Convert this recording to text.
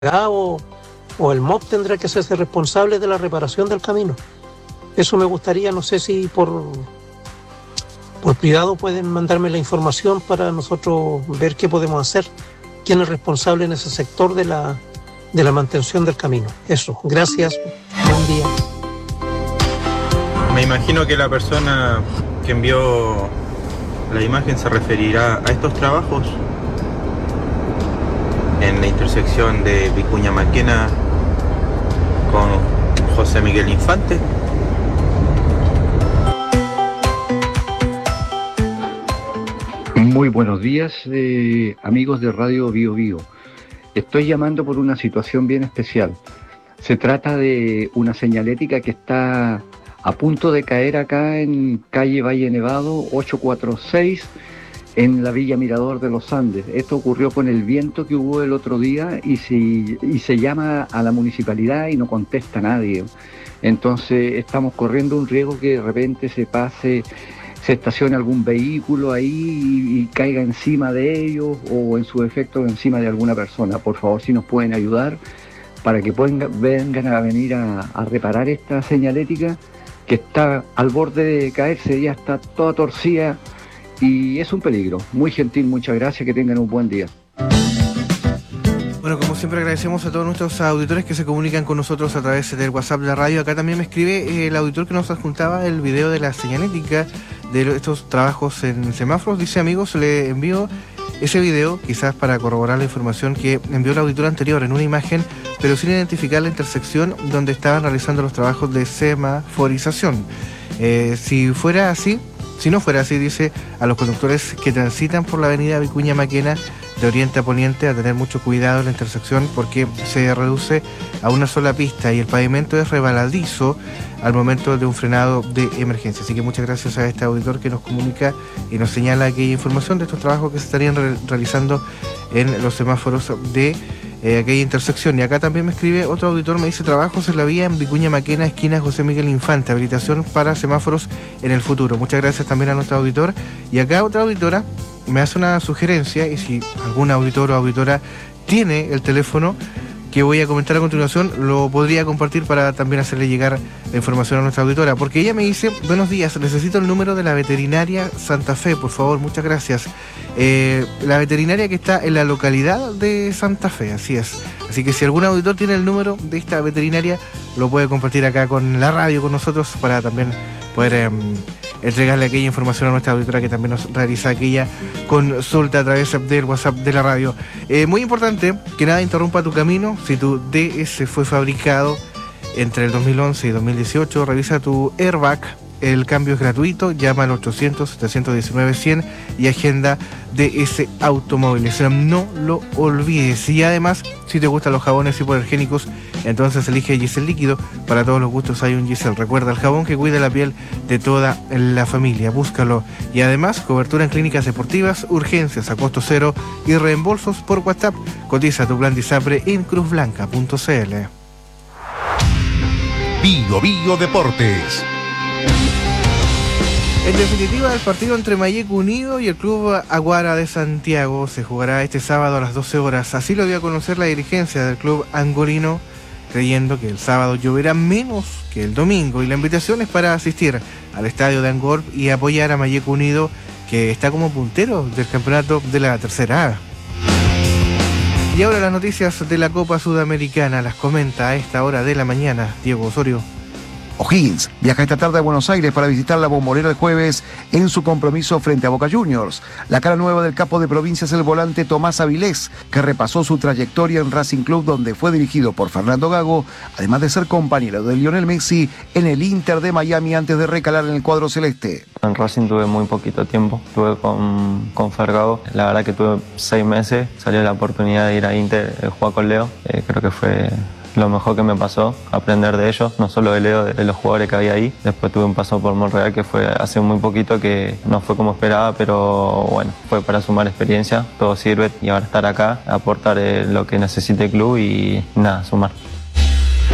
o el MOP tendrá que hacerse responsable de la reparación del camino. Eso me gustaría, no sé si por privado pueden mandarme la información para nosotros ver qué podemos hacer, quién es responsable en ese sector de la mantención del camino. Eso, gracias, buen día. Me imagino que la persona que envió la imagen se referirá a estos trabajos en la intersección de Vicuña Maquena con José Miguel Infante. Muy buenos días, amigos de Radio Bio Bio. Estoy llamando por una situación bien especial. Se trata de una señalética que está a punto de caer acá en calle Valle Nevado 846 en la Villa Mirador de los Andes. Esto ocurrió con el viento que hubo el otro día y se llama a la municipalidad y no contesta nadie. Entonces estamos corriendo un riesgo que de repente se estacione algún vehículo ahí y caiga encima de ellos o en su efecto encima de alguna persona. Por favor, si nos pueden ayudar para que vengan a venir a reparar esta señalética que está al borde de caerse, ya está toda torcida y es un peligro. Muy gentil, muchas gracias, que tengan un buen día. Bueno, como siempre agradecemos a todos nuestros auditores que se comunican con nosotros a través del WhatsApp de la radio. Acá también me escribe el auditor que nos adjuntaba el video de la señalética de estos trabajos en semáforos. Dice, amigos, le envío ese video, quizás para corroborar la información que envió el auditor anterior en una imagen, pero sin identificar la intersección donde estaban realizando los trabajos de semaforización. Si no fuera así, dice a los conductores que transitan por la avenida Vicuña Maquena de oriente a poniente a tener mucho cuidado en la intersección porque se reduce a una sola pista y el pavimento es rebaladizo al momento de un frenado de emergencia. Así que muchas gracias a este auditor que nos comunica y nos señala aquella información de estos trabajos que se estarían realizando en los semáforos de aquella intersección. Y acá también me escribe otro auditor, me dice, trabajos en la vía en Vicuña Maquena, esquina José Miguel Infante, habilitación para semáforos en el futuro. Muchas gracias también a nuestro auditor. Y acá otra auditora me hace una sugerencia, y si algún auditor o auditora tiene el teléfono que voy a comentar a continuación, lo podría compartir para también hacerle llegar la información a nuestra auditora, porque ella me dice, buenos días, necesito el número de la veterinaria Santa Fe, por favor, muchas gracias. La veterinaria que está en la localidad de Santa Fe, así es. Así que si algún auditor tiene el número de esta veterinaria, lo puede compartir acá con la radio, con nosotros, para también poder entregarle aquella información a nuestra auditora que también nos realiza aquella consulta a través del WhatsApp de la radio. Muy importante que nada interrumpa tu camino. Si tu DS fue fabricado entre el 2011 y 2018, revisa tu airbag. El cambio es gratuito, llama al 800-719-100 y agenda DS Automóviles. No lo olvides. Y además, si te gustan los jabones hipoalergénicos, entonces elige Gisel Líquido. Para todos los gustos hay un Gisel. Recuerda, el jabón que cuida la piel de toda la familia. Búscalo. Y además, cobertura en clínicas deportivas, urgencias a costo cero y reembolsos por WhatsApp. Cotiza tu plan Disapre en cruzblanca.cl. Bio Bio Deportes. En definitiva, el partido entre Mayeco Unido y el Club Aguara de Santiago se jugará este sábado a las 12 horas. Así lo dio a conocer la dirigencia del club angolino, creyendo que el sábado lloverá menos que el domingo. Y la invitación es para asistir al estadio de Angol y apoyar a Mayeco Unido, que está como puntero del campeonato de la tercera A. Y ahora las noticias de la Copa Sudamericana las comenta a esta hora de la mañana Diego Osorio. O'Higgins viaja esta tarde a Buenos Aires para visitar la Bombonera el jueves en su compromiso frente a Boca Juniors. La cara nueva del capo de provincia es el volante Tomás Avilés, que repasó su trayectoria en Racing Club, donde fue dirigido por Fernando Gago, además de ser compañero de Lionel Messi en el Inter de Miami antes de recalar en el cuadro celeste. En Racing tuve muy poquito tiempo, estuve con Fergago, la verdad que tuve 6 meses, salió la oportunidad de ir a Inter, jugar con Leo, creo que fue lo mejor que me pasó, aprender de ellos, no solo de Leo, de los jugadores que había ahí. Después tuve un paso por Monreal que fue hace muy poquito, que no fue como esperaba, pero bueno, fue para sumar experiencia, todo sirve y ahora estar acá, aportar lo que necesite el club y nada, sumar.